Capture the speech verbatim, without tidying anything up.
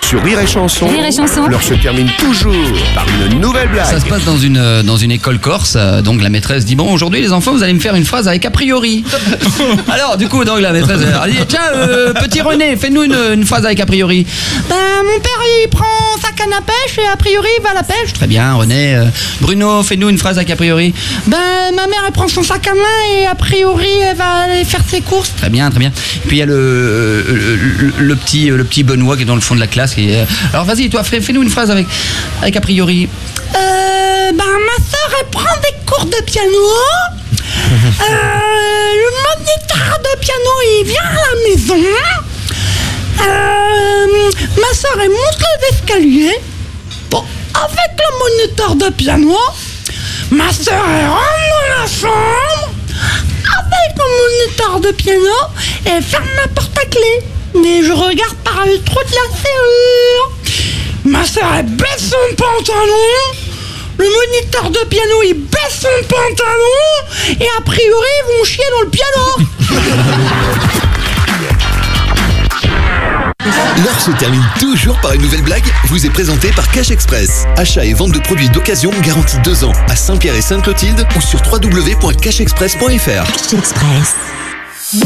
Sur Rire et Chanson, Rire et Chanson. l'heure se termine toujours par une nouvelle blague. Ça se passe dans une, euh, dans une école corse. euh, Donc la maîtresse dit bon, aujourd'hui les enfants, vous allez me faire une phrase avec a priori. Alors du coup, donc la maîtresse elle dit tiens, euh, petit René, fais-nous une, une phrase avec a priori. Ben mon père il prend sa canne à pêche et a priori il va à la pêche. Très bien, René. Euh, Bruno, fais-nous une phrase avec a priori. Ben ma mère elle prend son sac à main et a priori elle va aller faire ses courses. Très bien, très bien. Et puis il y a le, le, le, le petit le petit Benoît qui est dans le fond de la classe. Qui est, euh, alors vas-y, toi, fais, fais-nous une phrase avec avec a priori. Euh, ben, ma soeur, elle prend des cours de piano. Euh, le moniteur de piano, il vient à la maison. Euh, ma soeur, elle monte les escaliers. Bon, avec le moniteur de piano, ma soeur, elle rentre dans la chambre. Avec le moniteur de piano, elle ferme la porte à clé. Mais je regarde par le trou de la serrure. Ma soeur, elle baisse son pantalon. Le moniteur de piano, il baisse son pantalon. Et a priori, ils vont chier dans le piano. L'heure se termine toujours par une nouvelle blague. Vous est présentée par Cash Express. Achat et vente de produits d'occasion garantis deux ans à Saint-Pierre et Sainte-Clotilde ou sur w w w point cash express point f r. Cash Express.